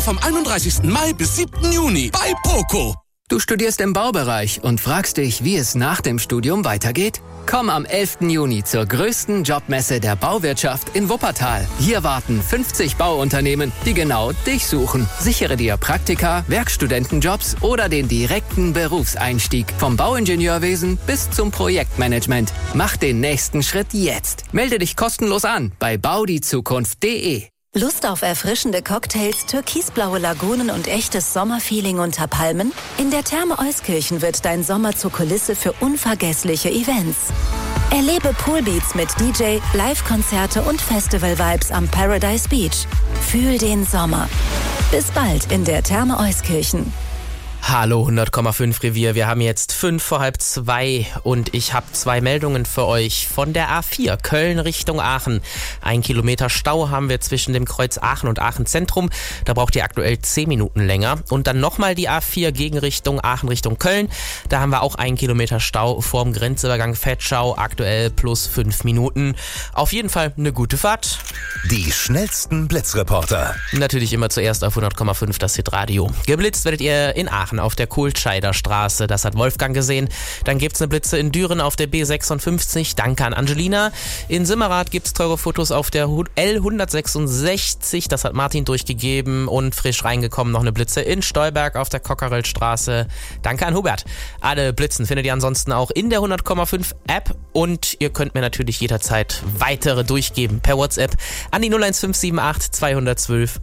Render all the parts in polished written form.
Vom 31. Mai bis 7. Juni bei Poco. Du studierst im Baubereich und fragst dich, wie es nach dem Studium weitergeht? Komm am 11. Juni zur größten Jobmesse der Bauwirtschaft in Wuppertal. Hier warten 50 Bauunternehmen, die genau dich suchen. Sichere dir Praktika, Werkstudentenjobs oder den direkten Berufseinstieg. Vom Bauingenieurwesen bis zum Projektmanagement. Mach den nächsten Schritt jetzt. Melde dich kostenlos an bei baudiezukunft.de. Lust auf erfrischende Cocktails, türkisblaue Lagunen und echtes Sommerfeeling unter Palmen? In der Therme Euskirchen wird dein Sommer zur Kulisse für unvergessliche Events. Erlebe Poolbeats mit DJ, Live-Konzerte und Festival-Vibes am Paradise Beach. Fühl den Sommer. Bis bald in der Therme Euskirchen. Hallo 100,5 Revier, wir haben jetzt 2:05 und ich habe 2 Meldungen für euch von der A4 Köln Richtung Aachen. 1 Kilometer Stau haben wir zwischen dem Kreuz Aachen und Aachen Zentrum, da braucht ihr aktuell 10 Minuten länger. Und dann nochmal die A4 Gegenrichtung Aachen Richtung Köln, da haben wir auch 1 Kilometer Stau vorm Grenzübergang Vetschau, aktuell plus 5 Minuten. Auf jeden Fall eine gute Fahrt. Die schnellsten Blitzreporter. Natürlich immer zuerst auf 100,5 das Hitradio. Geblitzt werdet ihr in Aachen auf der Kohlscheider Straße, das hat Wolfgang gesehen. Dann gibt's eine Blitze in Düren auf der B56, danke an Angelina. In Simmerath gibt's teure Fotos auf der L166, das hat Martin durchgegeben. Und frisch reingekommen noch eine Blitze in Stolberg auf der Cockerell-Straße, danke an Hubert. Alle Blitzen findet ihr ansonsten auch in der 100,5 App und ihr könnt mir natürlich jederzeit weitere durchgeben per WhatsApp an die 01578 212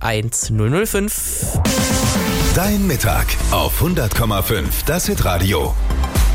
1005. Dein Mittag auf 100,5 das Hitradio.